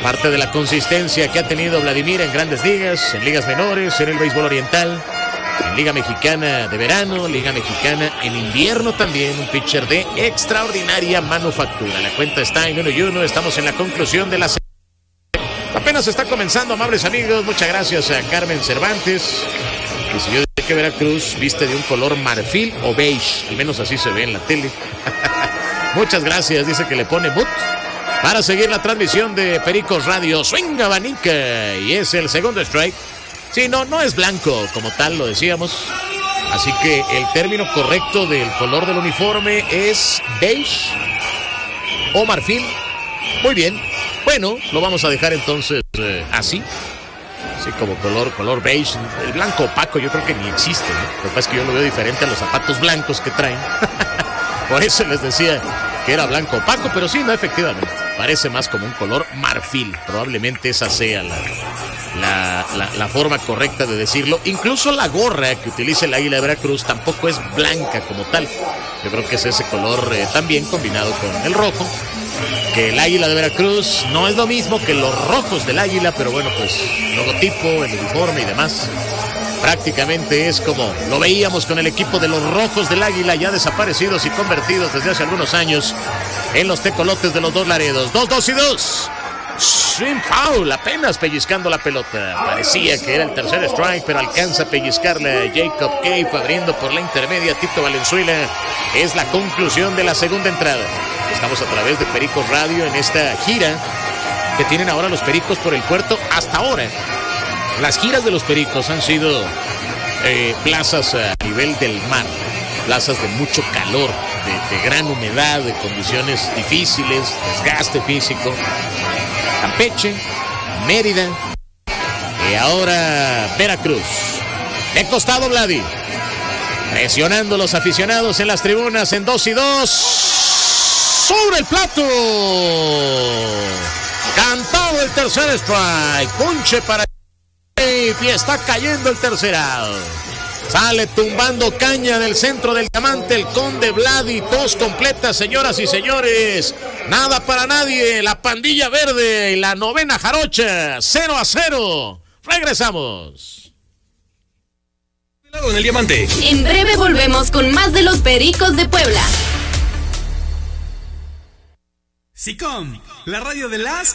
Parte de la consistencia que ha tenido Vladimir en grandes ligas, en ligas menores, en el béisbol oriental, en Liga Mexicana de verano, Liga Mexicana en invierno también, un pitcher de extraordinaria manufactura. La cuenta está en 1-1, estamos en la conclusión de la serie. Apenas está comenzando, amables amigos. Muchas gracias a Carmen Cervantes. Decidió que Veracruz viste de un color marfil o beige, al menos así se ve en la tele. Muchas gracias, dice que le pone boot para seguir la transmisión de Pericos Radio. Swing abanica y es el segundo strike. Sí, no es blanco como tal, lo decíamos. Así que el término correcto del color del uniforme es beige o marfil. Muy bien. Bueno, lo vamos a dejar entonces así. Así como color beige. El blanco opaco yo creo que ni existe, ¿no? Lo que pasa es que yo lo veo diferente a los zapatos blancos que traen. Por eso les decía que era blanco opaco, pero sí, no, efectivamente. Parece más como un color marfil. Probablemente esa sea la forma correcta de decirlo. Incluso la gorra que utiliza el Águila de Veracruz tampoco es blanca como tal. Yo creo que es ese color también combinado con el rojo. Que el Águila de Veracruz no es lo mismo que los rojos del Águila, pero bueno, pues logotipo, el uniforme y demás. Prácticamente es como lo veíamos con el equipo de los Rojos del Águila, ya desaparecidos y convertidos desde hace algunos años en los tecolotes de los Dos Laredos. 2-2-2. Swing foul, apenas pellizcando la pelota. Parecía que era el tercer strike, pero alcanza a pellizcarle a Jacob Cape, abriendo por la intermedia Tito Valenzuela. Es la conclusión de la segunda entrada. Estamos a través de Pericos Radio en esta gira que tienen ahora los Pericos por el puerto. Hasta ahora, las giras de los Pericos han sido plazas a nivel del mar, plazas de mucho calor, de gran humedad, de condiciones difíciles, desgaste físico. Campeche, Mérida y ahora Veracruz. De costado Vladi, presionando los aficionados en las tribunas en 2-2. Sobre el plato. Cantado el tercer strike. Punche para y está cayendo el tercer out. Sale tumbando caña del centro del diamante el Conde Vladi. Dos completas, señoras y señores. Nada para nadie. La pandilla verde y la novena jarocha. 0-0. Regresamos. En el diamante. En breve volvemos con más de los Pericos de Puebla. SICOM, la radio de las